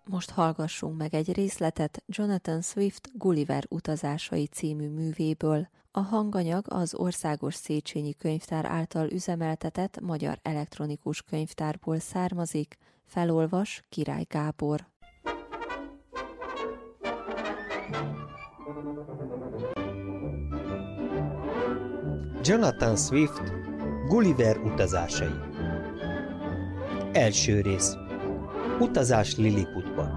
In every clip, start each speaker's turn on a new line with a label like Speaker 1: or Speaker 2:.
Speaker 1: Most hallgassunk meg egy részletet Jonathan Swift Gulliver utazásai című művéből. A hanganyag az Országos Széchenyi Könyvtár által üzemeltetett magyar elektronikus könyvtárból származik, felolvas Király Gábor.
Speaker 2: Jonathan Swift Gulliver utazásai. Első rész. Utazás Lilliputba.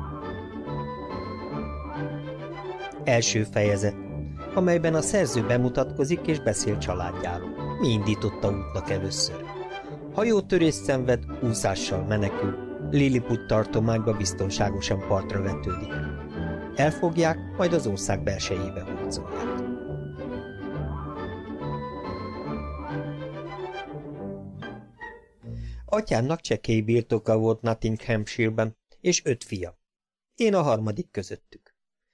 Speaker 2: Első fejezet, amelyben a szerző bemutatkozik és beszél családjáról. Mi indította útnak először. Hajótörést szenved, úszással menekül, Lilliput tartományba biztonságosan partra vetődik. Elfogják, majd az ország belsejébe hurcolják. Atyámnak csekély birtoka volt Nottinghamshire-ben, és 5 fia. Én a harmadik közöttük.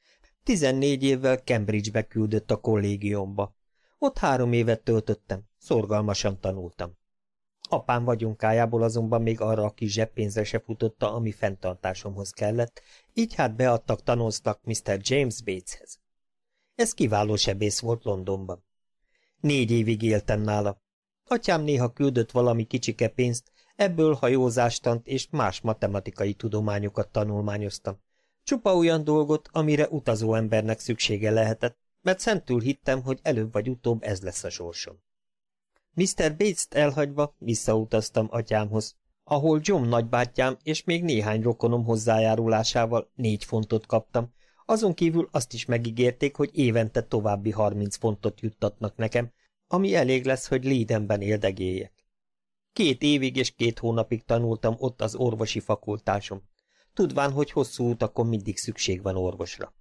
Speaker 2: 14 évvel Cambridge-be küldött a kollégiumba. Ott 3 évet töltöttem, szorgalmasan tanultam. Apám vagyonkájából azonban még arra a kis zseppénzre se futotta, ami fenntartásomhoz kellett, így hát beadtak tanóztak Mr. James Bateshez. Ez kiváló sebész volt Londonban. 4 évig éltem nála. Atyám néha küldött valami kicsike pénzt, ebből hajózástant és más matematikai tudományokat tanulmányoztam. Csupa olyan dolgot, amire utazó embernek szüksége lehetett, mert szentül hittem, hogy előbb vagy utóbb ez lesz a sorsom. Mr. Bates-t elhagyva visszautaztam atyámhoz, ahol John nagybátyám és még néhány rokonom hozzájárulásával 4 fontot kaptam, azon kívül azt is megígérték, hogy évente további 30 fontot juttatnak nekem, ami elég lesz, hogy Leidenben éldegéljek. 2 évig és 2 hónapig tanultam ott az orvosi fakultáson, tudván, hogy hosszú utakon mindig szükség van orvosra.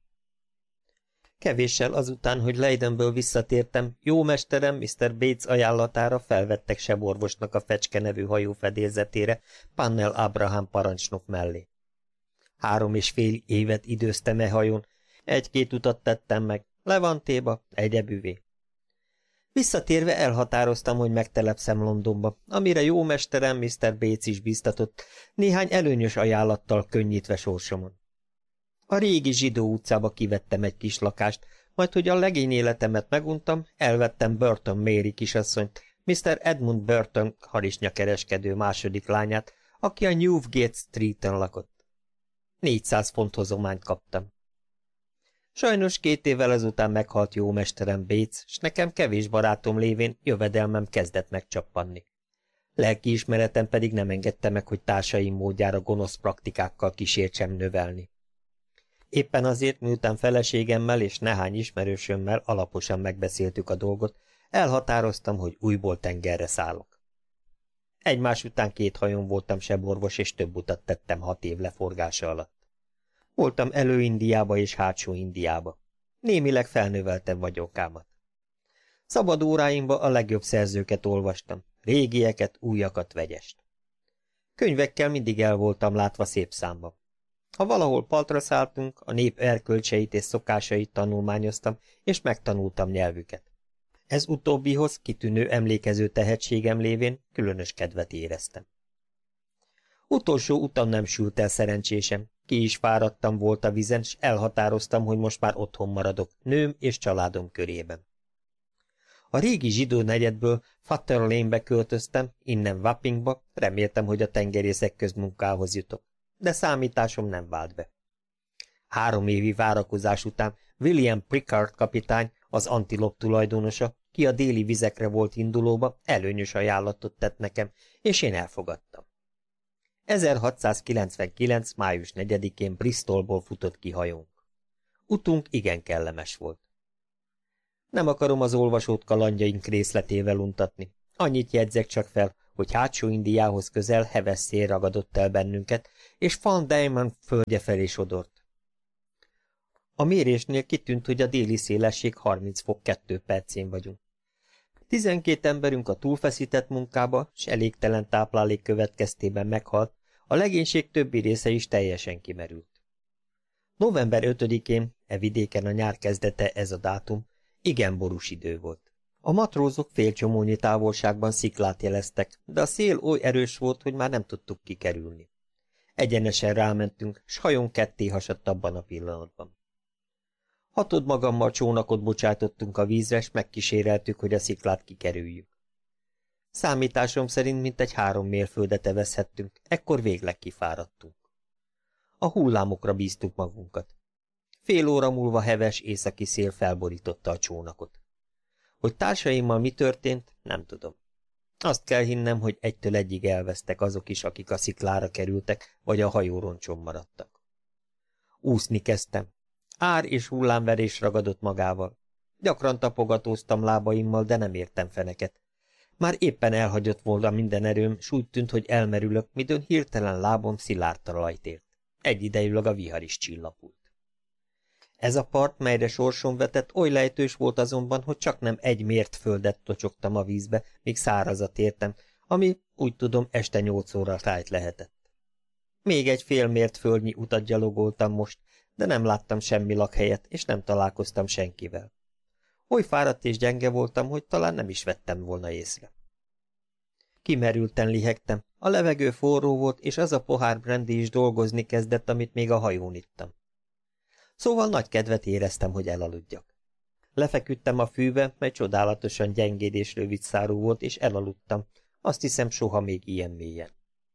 Speaker 2: Kevéssel azután, hogy Leidenből visszatértem, jó mesterem Mr. Bates ajánlatára felvettek seborvosnak a Fecske nevű hajó fedélzetére, Pannell Abraham parancsnok mellé. 3,5 évet időztem e hajón, 1-2 utat tettem meg, Levantéba, egyebüvé. Visszatérve elhatároztam, hogy megtelepszem Londonba, amire jó mesterem Mr. Bates is biztatott, néhány előnyös ajánlattal könnyítve sorsomon. A régi Zsidó utcába kivettem egy kis lakást, majd hogy a legény életemet meguntam, elvettem Burton Mary kisasszonyt, Mr. Edmund Burton harisnyakereskedő második lányát, aki a Newgate Streeten lakott. 400 font hozományt kaptam. Sajnos 2 évvel ezután meghalt jó mesterem Bates, s nekem kevés barátom lévén jövedelmem kezdett megcsappanni. Lelkiismeretem pedig nem engedte meg, hogy társaim módjára gonosz praktikákkal kísértsem növelni. Éppen azért, miután feleségemmel és nehány ismerősömmel alaposan megbeszéltük a dolgot, elhatároztam, hogy újból tengerre szállok. Egymás után 2 hajón voltam seborvos, és több utat tettem 6 év leforgása alatt. Voltam Elő-Indiába és Hátsó-Indiába. Némileg felnöveltem vagyonkámat. Szabad óráimba a legjobb szerzőket olvastam, régieket, újakat, vegyest. Könyvekkel mindig el voltam látva szép számba. Ha valahol partra szálltunk, a nép erkölcseit és szokásait tanulmányoztam, és megtanultam nyelvüket. Ez utóbbihoz kitűnő emlékező tehetségem lévén különös kedvet éreztem. Utolsó utam nem sült el szerencsésem, ki is fáradtam volt a vizen, s elhatároztam, hogy most már otthon maradok, nőm és családom körében. A régi zsidó negyedből Fatter Lane-be költöztem, innen Wappingba, reméltem, hogy a tengerészek közmunkához jutok, de számításom nem vált be. 3 évi várakozás után William Pickard kapitány, az Antilop tulajdonosa, ki a déli vizekre volt indulóba, előnyös ajánlatot tett nekem, és én elfogadtam. 1699. május 4-én Bristolból futott ki hajónk. Utunk igen kellemes volt. Nem akarom az olvasót kalandjaink részletével untatni. Annyit jegyzek csak fel, hogy Hátsó-Indiához közel heves szél ragadott el bennünket, és Van Diemen földje felé sodort. A mérésnél kitűnt, hogy a déli szélesség 30 fok 2 percén vagyunk. 12 emberünk a túlfeszített munkába, s elégtelen táplálék következtében meghalt, a legénység többi része is teljesen kimerült. November 5-én, e vidéken a nyár kezdete ez a dátum, igen borús idő volt. A matrózok félcsomónyi távolságban sziklát jeleztek, de a szél oly erős volt, hogy már nem tudtuk kikerülni. Egyenesen rámentünk, s hajón ketté hasadt abban a pillanatban. Hatod magammal csónakot bocsátottunk a vízre, s megkíséreltük, hogy a sziklát kikerüljük. Számításom szerint mintegy 3 mérföldet evezhettünk, ekkor végleg kifáradtunk. A hullámokra bíztuk magunkat. Fél óra múlva heves északi szél felborította a csónakot. Hogy társaimmal mi történt, nem tudom. Azt kell hinnem, hogy egytől egyig elvesztek azok is, akik a sziklára kerültek, vagy a hajóroncson maradtak. Úszni kezdtem. Ár és hullámverés ragadott magával. Gyakran tapogatóztam lábaimmal, de nem értem feneket. Már éppen elhagyott volna minden erőm, s úgy tűnt, hogy elmerülök, midőn hirtelen lábom szilárd talajt ért. Egyidejűleg a vihar is csillapult. Ez a part, melyre sorsom vetett, oly lejtős volt azonban, hogy csak nem 1 mért földet tocsogtam a vízbe, míg szárazat értem, ami, úgy tudom, este 8 óra tájt lehetett. Még egy fél mért földnyi utat gyalogoltam most, de nem láttam semmi lakhelyet, és nem találkoztam senkivel. Oly fáradt és gyenge voltam, hogy talán nem is vettem volna észre. Kimerülten lihegtem, a levegő forró volt, és az a pohár brandy is dolgozni kezdett, amit még a hajón ittam. Szóval nagy kedvet éreztem, hogy elaludjak. Lefeküdtem a fűbe, mely csodálatosan gyengéd és rövidszárú volt, és elaludtam, azt hiszem soha még ilyen mélyen.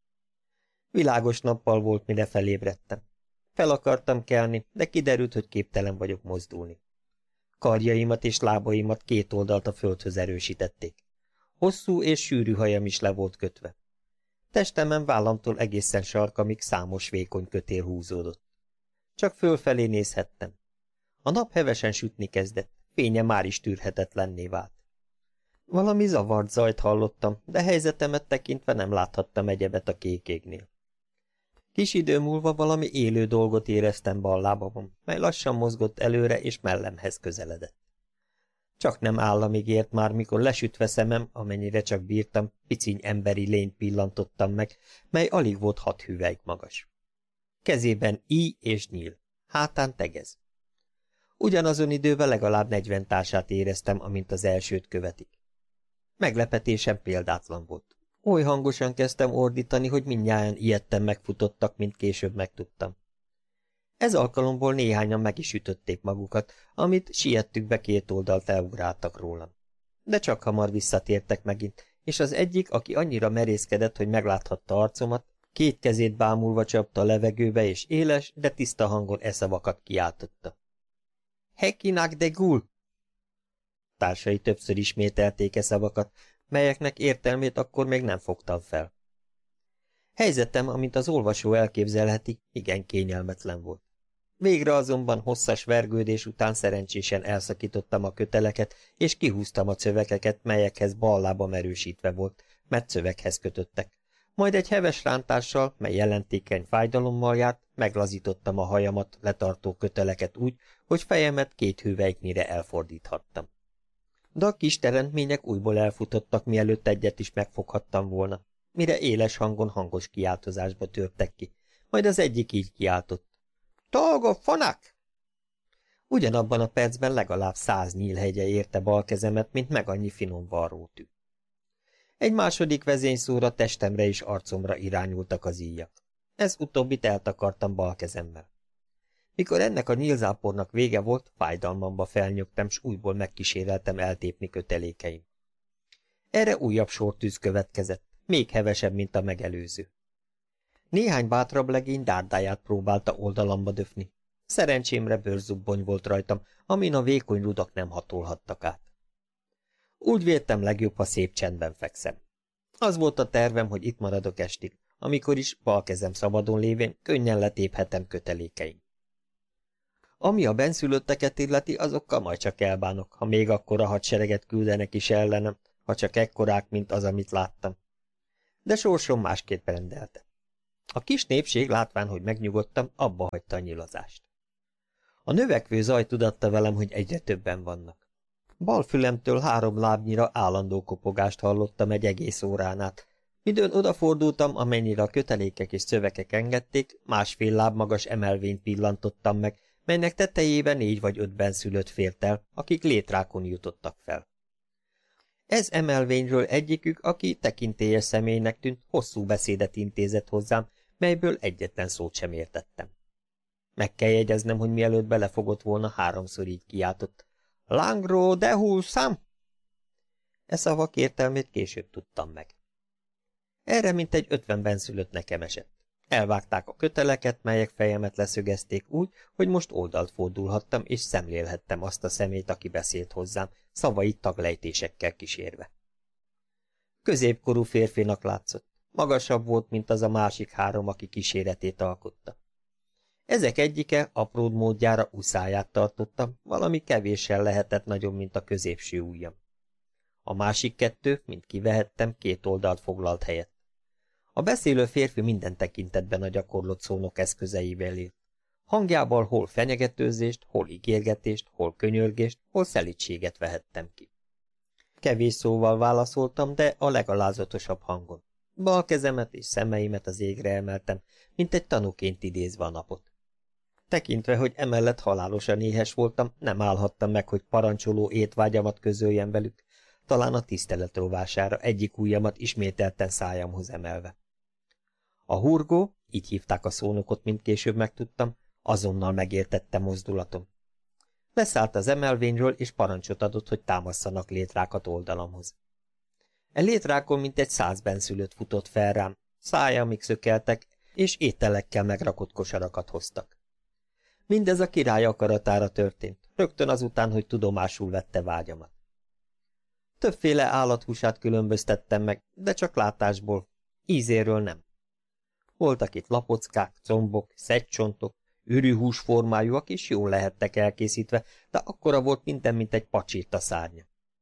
Speaker 2: Világos nappal volt, mire felébredtem. Fel akartam kelni, de kiderült, hogy képtelen vagyok mozdulni. Karjaimat és lábaimat 2 oldalt a földhöz erősítették. Hosszú és sűrű hajam is le volt kötve. Testemen vállamtól egészen sarkamig számos vékony kötél húzódott. Csak fölfelé nézhettem. A nap hevesen sütni kezdett, fénye már is tűrhetetlenné vált. Valami zavart zajt hallottam, de helyzetemet tekintve nem láthattam egyebet a kék égnél. Kis idő múlva valami élő dolgot éreztem bal lábamon, mely lassan mozgott előre és mellemhez közeledett. Csak nem államig ért már, mikor lesütve szemem, amennyire csak bírtam, piciny emberi lényt pillantottam meg, mely alig volt 6 hüvelyk magas. Kezében íj és nyíl, hátán tegez. Ugyanazon időben legalább 40 társát éreztem, amint az elsőt követik. Meglepetésem példátlan volt. Oly hangosan kezdtem ordítani, hogy mindnyájan ijedten megfutottak, mint később megtudtam. Ez alkalomból néhányan meg is ütötték magukat, amit siettükbe 2 oldalt elugráltak rólam. De csak hamar visszatértek megint, és az egyik, aki annyira merészkedett, hogy megláthatta arcomat, 2 kezét bámulva csapta a levegőbe, és éles, de tiszta hangon eszavakat kiáltotta. Hekinak de gul! Társai többször ismételték eszavakat, melyeknek értelmét akkor még nem fogtam fel. Helyzetem, amint az olvasó elképzelheti, igen kényelmetlen volt. Végre azonban hosszas vergődés után szerencsésen elszakítottam a köteleket, és kihúztam a szövegeket, melyekhez bal lábam erősítve volt, mert szöveghez kötöttek. Majd egy heves rántással, mely jelentékeny fájdalommal járt, meglazítottam a hajamat letartó köteleket úgy, hogy fejemet 2 hüvelyknyire elfordíthattam. De a kis teremtmények újból elfutottak, mielőtt egyet is megfoghattam volna, mire éles hangon hangos kiáltozásba törtek ki, majd az egyik így kiáltott. Tolgo fanak! Ugyanabban a percben legalább 100 nyílhegye érte bal kezemet, mint meg annyi finom varrótű. Egy második vezényszóra testemre és arcomra irányultak az íjak. Ez utóbbit eltakartam bal kezemmel. Mikor ennek a nyílzápornak vége volt, fájdalmamba felnyögtem, s újból megkíséreltem eltépni kötelékeim. Erre újabb sortűz következett, még hevesebb, mint a megelőző. Néhány bátrabb legény dárdáját próbálta oldalamba döfni. Szerencsémre bőrzubbony volt rajtam, amin a vékony rudak nem hatolhattak át. Úgy véltem, legjobb, ha szép csendben fekszem. Az volt a tervem, hogy itt maradok estig, amikor is bal kezem szabadon lévén könnyen letéphetem kötelékeim. Ami a benszülötteket illeti, azokkal majd csak elbánok, ha még akkora hadsereget küldenek is ellenem, ha csak ekkorák, mint az, amit láttam. De sorsom másképp rendelte. A kis népség, látván, hogy megnyugodtam, abba hagyta a nyilazást. A növekvő zaj tudatta velem, hogy egyre többen vannak. Bal fülemtől 3 lábnyira állandó kopogást hallottam egy egész órán át. Midőn odafordultam, amennyire a kötelékek és szövegek engedték, 1,5 láb magas emelvényt pillantottam meg, melynek tetejében 4 vagy 5 benszülött fért el, akik létrákon jutottak fel. Ez emelvényről egyikük, aki tekintélyes személynek tűnt, hosszú beszédet intézett hozzám, melyből egyetlen szót sem értettem. Meg kell jegyeznem, hogy mielőtt belefogott volna, 3-szor így kiáltott. Langro de húszám! E szavak értelmét később tudtam meg. Erre mintegy 50 benszülött nekem esett. Elvágták a köteleket, melyek fejemet leszögezték úgy, hogy most oldalt fordulhattam, és szemlélhettem azt a szemét, aki beszélt hozzám, szavait taglejtésekkel kísérve. Középkorú férfinak látszott. Magasabb volt, mint az a másik 3, aki kíséretét alkotta. Ezek egyike apród módjára uszáját tartotta, valami kevéssel lehetett nagyobb, mint a középső ujjam. A másik 2, mint kivehettem, 2 oldalt foglalt helyet. A beszélő férfi minden tekintetben a gyakorlott szónok eszközeivel élt. Hangjával hol fenyegetőzést, hol ígérgetést, hol könyörgést, hol szelídséget vehettem ki. Kevés szóval válaszoltam, de a legalázatosabb hangon. Bal kezemet és szemeimet az égre emeltem, mint egy tanúként idézve a napot. Tekintve, hogy emellett halálosan éhes voltam, nem állhattam meg, hogy parancsoló étvágyamat közöljem velük, talán a tisztelet rovására egyik ujjamat ismételten szájamhoz emelve. A hurgó, így hívták a szónokot, mint később megtudtam, azonnal megértette mozdulatom. Leszállt az emelvényről, és parancsot adott, hogy támasszanak létrákat oldalamhoz. E létrákon mintegy 100 benszülött futott fel rám, szájamig szökeltek, és ételekkel megrakott kosarakat hoztak. Mindez a király akaratára történt, rögtön azután, hogy tudomásul vette vágyamat. Többféle állathúsát különböztettem meg, de csak látásból, ízéről nem. Voltak itt lapockák, combok, szegycsontok, ürűhús formájúak is jól lehettek elkészítve, de akkora volt minden, mint egy pacsirta szárnya.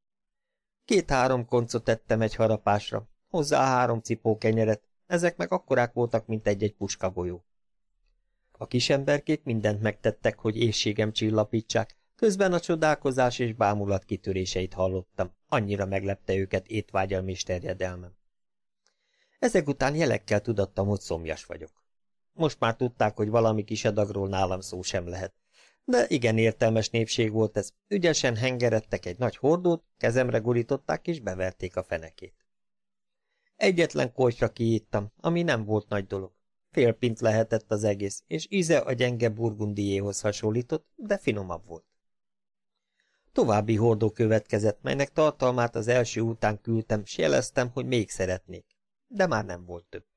Speaker 2: 2-3 koncot ettem egy harapásra, hozzá 3 cipó kenyeret, ezek meg akkorák voltak, mint egy-egy puskagolyó. A kisemberkék mindent megtettek, hogy éhségem csillapítsák, közben a csodálkozás és bámulat kitöréseit hallottam, annyira meglepte őket étvágyalmi és terjedelmem. Ezek után jelekkel tudattam, hogy szomjas vagyok. Most már tudták, hogy valami kis adagról nálam szó sem lehet. De igen értelmes népség volt ez, ügyesen hengeredtek egy nagy hordót, kezemre gurították és beverték a fenekét. Egyetlen kolytra kiittam, ami nem volt nagy dolog. Fél pint lehetett az egész, és íze a gyenge burgundiéhoz hasonlított, de finomabb volt. További hordó következett, melynek tartalmát az első után küldtem, s jeleztem, hogy még szeretnék, de már nem volt több.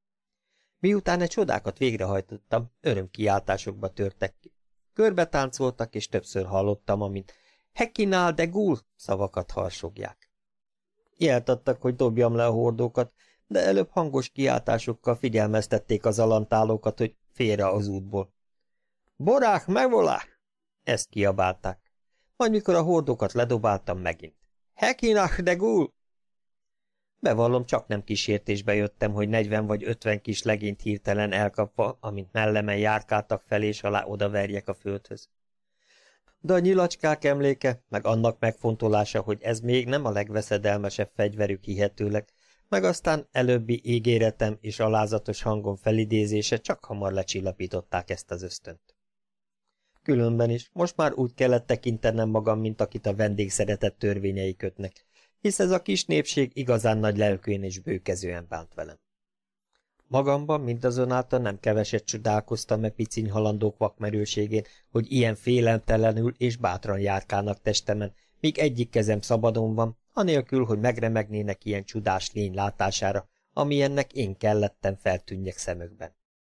Speaker 2: Miután egy csodákat végrehajtottam, örömkiáltásokba törtek ki. Körbe táncoltak, és többször hallottam, amint Hekinál de gul szavakat harsogják. Jelt adtak, hogy dobjam le a hordókat, de előbb hangos kiáltásokkal figyelmeztették az alantálókat, hogy félre az útból. Borák, megvolák! Ezt kiabálták. Majd mikor a hordókat ledobáltam megint. Hekinach de gul! Bevallom, csak nem kísértésbe jöttem, hogy 40 vagy 50 kis legényt hirtelen elkapva, amint mellemen járkáltak fel és alá odaverjek a földhöz. De a nyilacskák emléke, meg annak megfontolása, hogy ez még nem a legveszedelmesebb fegyverük hihetőleg, meg aztán előbbi ígéretem és alázatos hangom felidézése csak hamar lecsillapították ezt az ösztönt. Különben is, most már úgy kellett tekintenem magam, mint akit a vendégszeretet törvényei kötnek, hisz ez a kis népség igazán nagy lelkűen és bőkezően bánt velem. Magamban mindazonáltal nem keveset csodálkoztam piciny halandók vakmerőségén, hogy ilyen félelmtelenül és bátran járkálnak testemen, míg egyik kezem szabadon van, anélkül, hogy megremegnének ilyen csodás lény látására, amilyennek én kellettem feltűnjek szemükben.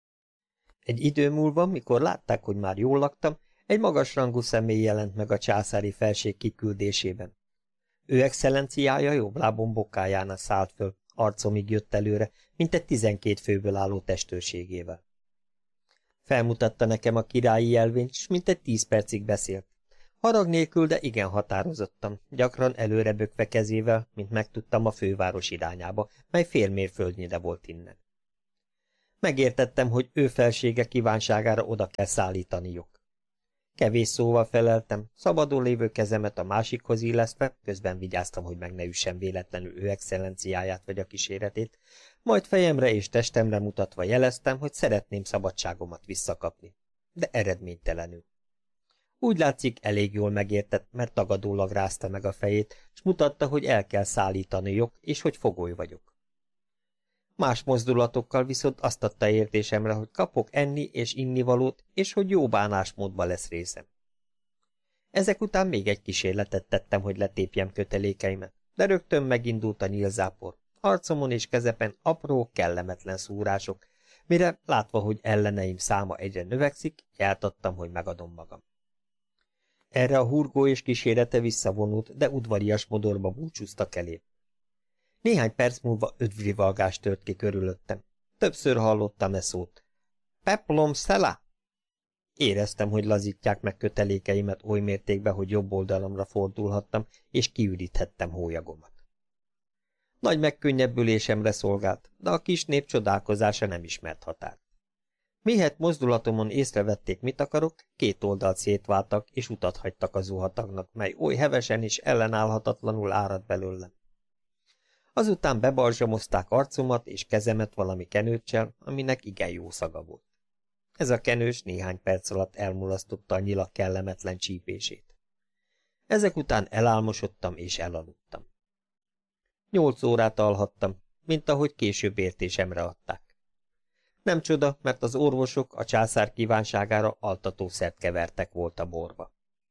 Speaker 2: Egy idő múlva, mikor látták, hogy már jól laktam, egy magasrangú személy jelent meg a császári felség kiküldésében. Ő excellenciája jobb lábon bokájánál szállt föl, arcomig jött előre, mint egy 12 főből álló testőrségével. Felmutatta nekem a királyi jelvényt, s mintegy 10 percig beszélt. Harag nélkül, de igen határozottan, gyakran előrebökve kezével, mint megtudtam, a főváros irányába, mely fél mérföldnyire volt innen. Megértettem, hogy ő felsége kívánságára oda kell szállítaniuk. Kevés szóval feleltem, szabadon lévő kezemet a másikhoz illesztve, közben vigyáztam, hogy meg ne üssem véletlenül ő excellenciáját vagy a kíséretét, majd fejemre és testemre mutatva jeleztem, hogy szeretném szabadságomat visszakapni, de eredménytelenül. Úgy látszik, elég jól megértett, mert tagadólag rázta meg a fejét, és mutatta, hogy el kell szállítaniuk, és hogy fogoly vagyok. Más mozdulatokkal viszont azt adta értésemre, hogy kapok enni és innivalót, és hogy jó bánásmódba lesz részem. Ezek után még egy kísérletet tettem, hogy letépjem kötelékeimet, de rögtön megindult a nyílzápor. Arcomon és kezepen apró, kellemetlen szúrások, mire látva, hogy elleneim száma egyre növekszik, eltadtam, hogy megadom magam. Erre a hurgó és kísérete visszavonult, de udvarias modorba búcsúztak elé. Néhány perc múlva ödvrivalgás tört ki körülöttem. Többször hallottam e szót. Peplom szela! Éreztem, hogy lazítják meg kötelékeimet oly mértékben, hogy jobb oldalamra fordulhattam, és kiüríthettem hólyagomat. Nagy megkönnyebbülésemre szolgált, de a kis nép csodálkozása nem ismert határt. Mihet mozdulatomon észrevették, mit akarok, két oldalt szétváltak, és utat hagytak a zuhatagnak, mely oly hevesen és ellenállhatatlanul árad belőlem. Azután bebarzsamozták arcomat és kezemet valami kenőccsel, aminek igen jó szaga volt. Ez a kenős néhány perc alatt elmulasztotta a nyilak kellemetlen csípését. Ezek után elálmosodtam és elaludtam. 8 órát alhattam, mint ahogy később értésemre adták. Nem csoda, mert az orvosok a császár kívánságára altatószert kevertek volt a borba.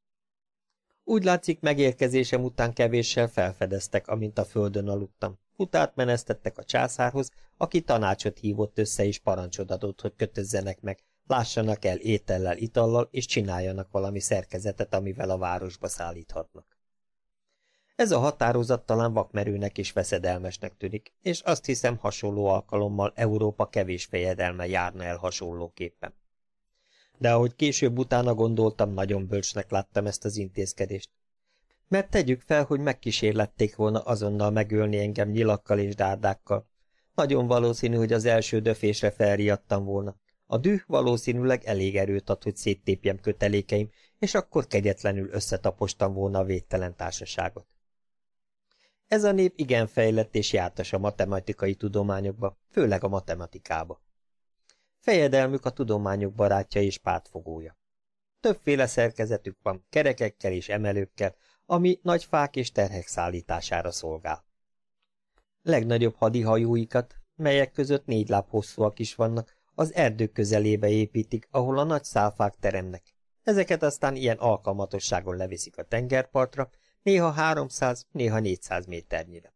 Speaker 2: Úgy látszik, megérkezésem után kevéssel felfedeztek, amint a földön aludtam. Futát menesztettek a császárhoz, aki tanácsot hívott össze és parancsot adott, hogy kötözzenek meg, lássanak el étellel, itallal, és csináljanak valami szerkezetet, amivel a városba szállíthatnak. Ez a határozat talán vakmerőnek és veszedelmesnek tűnik, és azt hiszem, hasonló alkalommal Európa kevés fejedelme járna el hasonlóképpen. De ahogy később utána gondoltam, nagyon bölcsnek láttam ezt az intézkedést. Mert tegyük fel, hogy megkísérlették volna azonnal megölni engem nyilakkal és dárdákkal. Nagyon valószínű, hogy az első döfésre felriadtam volna. A düh valószínűleg elég erőt ad, hogy széttépjem kötelékeim, és akkor kegyetlenül összetapostam volna a végtelen társaságot. Ez a nép igen fejlett és jártas a matematikai tudományokba, főleg a matematikába. Fejedelmük a tudományok barátja és pártfogója. Többféle szerkezetük van, kerekekkel és emelőkkel, ami nagy fák és terhek szállítására szolgál. Legnagyobb hadihajóikat, melyek között 4 láb hosszúak is vannak, az erdők közelébe építik, ahol a nagy szálfák teremnek. Ezeket aztán ilyen alkalmatosságon leviszik a tengerpartra, néha 300, néha 400 méternyire.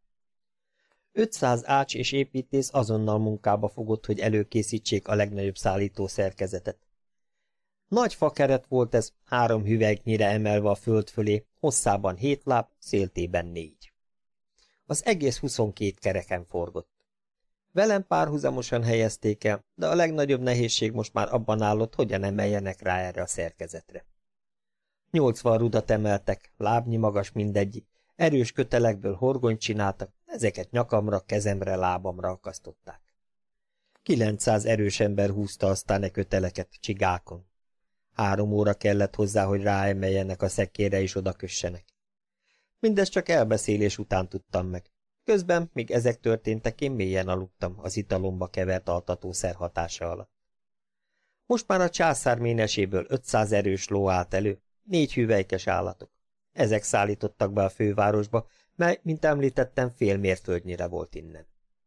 Speaker 2: 500 ács és építész azonnal munkába fogott, hogy előkészítsék a legnagyobb szállító szerkezetet. Nagy fakeret volt ez, 3 hüvelyknyire emelve a föld fölé, hosszában 7 láb, széltében 4. Az egész 22 kereken forgott. Velem párhuzamosan helyezték el, de a legnagyobb nehézség most már abban állott, hogyan emeljenek rá erre a szerkezetre. 80 rudat emeltek, lábnyi magas mindegyik, erős kötelekből horgonyt csináltak, ezeket nyakamra, kezemre, lábamra akasztották. 900 erős ember húzta aztán e köteleket csigákon. 3 óra kellett hozzá, hogy ráemeljenek a szekkérre és odakössenek. Mindezt csak elbeszélés után tudtam meg. Közben, míg ezek történtek, én mélyen aludtam az italomba kevert altatószer hatása alatt. Most már a császár méneséből 500 erős ló állt elő, 4 hüvelykes állatok. Ezek szállítottak be a fővárosba, mely, mint említettem, fél mérföldnyire volt innen.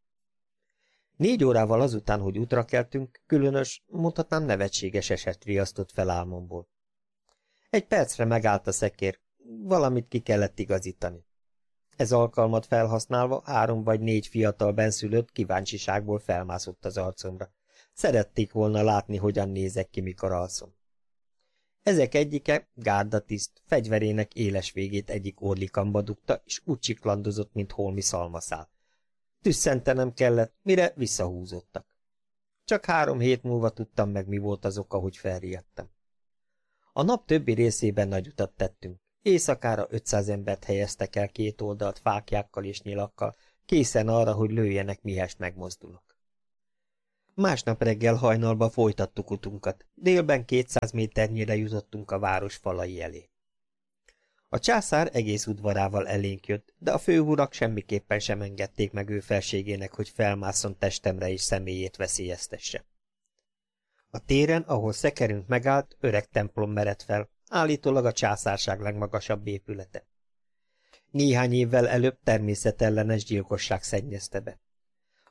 Speaker 2: 4 órával azután, hogy útra keltünk, különös, mondhatnám nevetséges eset riasztott fel álmomból. Egy percre megállt a szekér, valamit ki kellett igazítani. Ez alkalmat felhasználva 3 vagy 4 fiatal benszülött kíváncsiságból felmászott az arcomra. Szerették volna látni, hogyan nézek ki, mikor alszom. Ezek egyike, gárdatiszt, fegyverének éles végét egyik orlikamba dugta, és úgy csiklandozott, mint holmi szalmaszál. Tüsszentenem kellett, mire visszahúzottak. Csak 3 hét múlva tudtam meg, mi volt az oka, hogy felriadtam. A nap többi részében nagy utat tettünk. Éjszakára 500 embert helyeztek el 2 oldalt fáklyákkal és nyilakkal, készen arra, hogy lőjenek, mihest megmozdulok. Másnap reggel hajnalba folytattuk utunkat, délben 200 méternyire jutottunk a város falai elé. A császár egész udvarával elénk jött, de a főurak semmiképpen sem engedték meg ő felségének, hogy felmásszon testemre és személyét veszélyeztesse. A téren, ahol szekerünk megállt, öreg templom merett fel, állítólag a császárság legmagasabb Néhány évvel előbb természetellenes gyilkosság szennyezte be.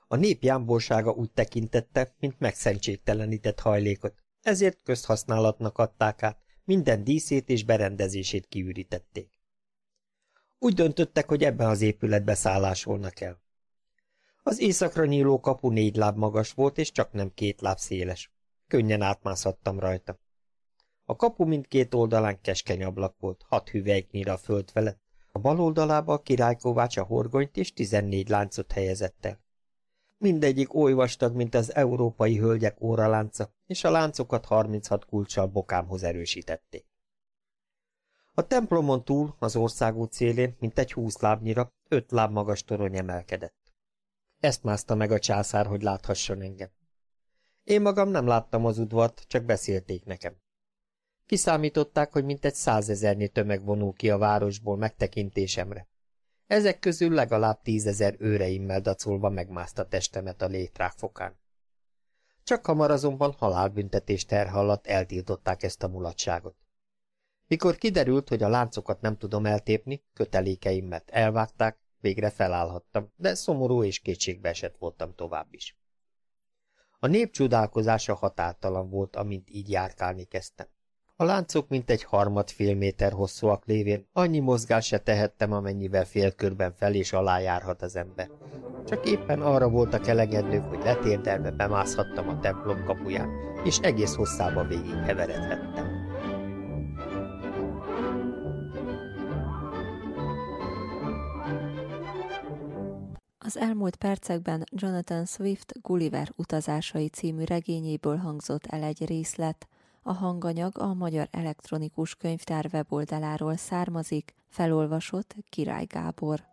Speaker 2: A nép jámborsága úgy tekintette, mint megszentségtelenített hajlékot, ezért közhasználatnak adták át, minden díszét és berendezését kiürítették. Úgy döntöttek, hogy ebben az épületbe szállásolnak el. Az északra nyíló kapu 4 láb magas volt, és csak nem 2 láb széles. Könnyen átmászhattam rajta. A kapu mindkét oldalán keskeny ablak volt, 6 hüvelyknyire a föld felett. A bal oldalába a királykovács a horgonyt és 14 láncot helyezett el. Mindegyik oly vastag, mint az európai hölgyek óralánca, és a láncokat 36 kulccsal bokámhoz erősítették. A templomon túl, az országút szélén, mintegy 20 lábnyira, 5 láb magas torony emelkedett. Ezt mászta meg a császár, hogy láthasson engem. Én magam nem láttam az udvart, csak beszélték nekem. Kiszámították, hogy mintegy 100 000-nyi tömeg vonul ki a városból megtekintésemre. Ezek közül legalább 10 000 őreimmel dacolva megmászta testemet a létrák fokán. Csak hamar azonban halálbüntetés terhe alatt eltiltották ezt a mulatságot. Mikor kiderült, hogy a láncokat nem tudom eltépni, kötelékeimet elvágták, végre felállhattam, de szomorú és kétségbeesett voltam tovább is. A nép csodálkozása határtalan volt, amint így járkálni kezdtem. A láncok mintegy 3,5 méter hosszúak lévén annyi mozgást se tehettem, amennyivel félkörben fel és alá járhat az ember. Csak éppen arra voltak elegendők, hogy letérdelve bemászhattam a templom kapuján, és egész hosszába végig heveredhettem.
Speaker 1: Az elmúlt percekben Jonathan Swift Gulliver utazásai című regényéből hangzott el egy részlet. A hanganyag a Magyar Elektronikus Könyvtár weboldaláról származik, felolvasott Király Gábor.